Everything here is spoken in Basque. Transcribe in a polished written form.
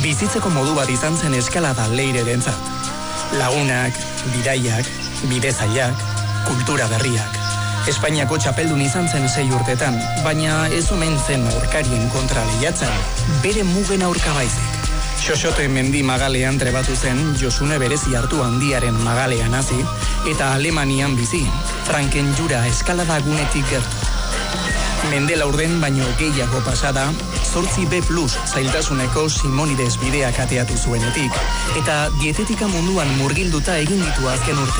Bizitzeko modu bat izan zen eskalada leirerentzat. Lagunak, bidaiak, bidezailak, kultura berriak. Espainiako txapeldun izan zen 6 urtetan, baina ez omen zen aurkarien kontra lehiatzen, bere mugen aurka baizik. Xoxote mendi magalean trebatu zen, Josune berezi hartu handiaren magalean hasi, eta Alemanian bizi, Franken jura eskalada gunetik gertu. Mende laurden baino gehiago pasada, 8 B+ zailtasuneko Simonides bidea kateatu zuenetik, eta dietetika munduan murgilduta egin ditu azken urte.